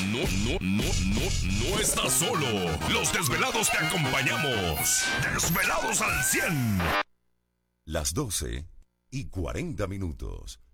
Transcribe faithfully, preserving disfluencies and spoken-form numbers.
no, no, no, no, no estás solo. Los desvelados te acompañamos. Desvelados al cien. Las doce y cuarenta minutos.